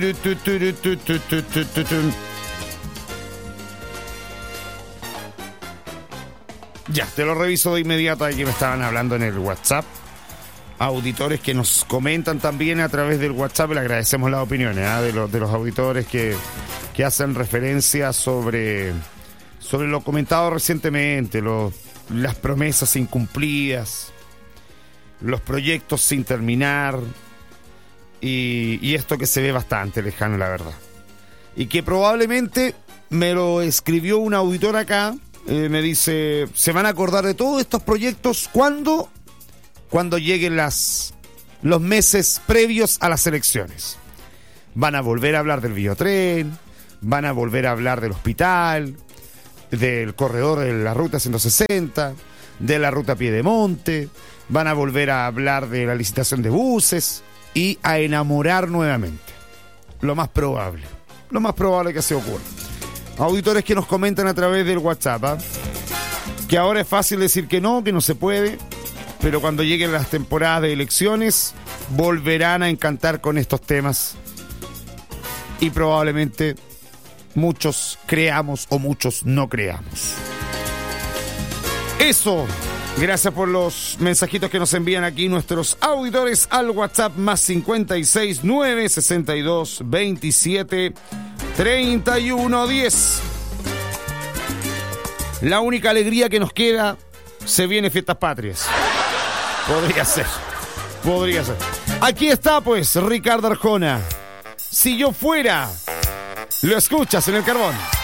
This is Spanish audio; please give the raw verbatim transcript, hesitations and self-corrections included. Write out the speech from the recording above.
Ya, te lo reviso de inmediato. Aquí me estaban hablando en el WhatsApp. Auditores que nos comentan también a través del WhatsApp. Le agradecemos las opiniones ¿eh? de, los, de los auditores que, que hacen referencia sobre, sobre lo comentado recientemente, lo, las promesas incumplidas, los proyectos sin terminar y, y esto que se ve bastante lejano, la verdad. Y que probablemente me lo escribió un auditor acá. Eh, me dice, ¿se van a acordar de todos estos proyectos cuando cuando lleguen las los meses previos a las elecciones? Van a volver a hablar del biotren, van a volver a hablar del hospital, del corredor de la ruta ciento sesenta, de la ruta Piedemonte, van a volver a hablar de la licitación de buses y a enamorar nuevamente. Lo más probable, lo más probable que así ocurra. Auditores que nos comentan a través del WhatsApp, ¿eh? que ahora es fácil decir que no, que no se puede, pero cuando lleguen las temporadas de elecciones volverán a encantar con estos temas y probablemente muchos creamos o muchos no creamos. Eso, gracias por los mensajitos que nos envían aquí nuestros auditores al WhatsApp más cincuenta y seis, nueve sesenta y dos, veintisiete, treinta y uno, diez. La única alegría que nos queda, se viene Fiestas Patrias. Podría ser, podría ser. Aquí está pues Ricardo Arjona. Si yo fuera, lo escuchas en el Carbón.